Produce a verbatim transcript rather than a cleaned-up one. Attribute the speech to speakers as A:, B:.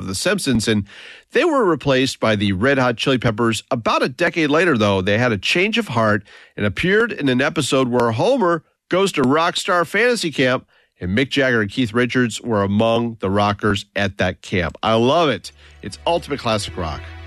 A: The Simpsons, and they were replaced by the Red Hot Chili Peppers. About a decade later, though, they had a change of heart and appeared in an episode where Homer goes to Rockstar Fantasy Camp, and Mick Jagger and Keith Richards were among the rockers at that camp. I love it. It's ultimate classic rock.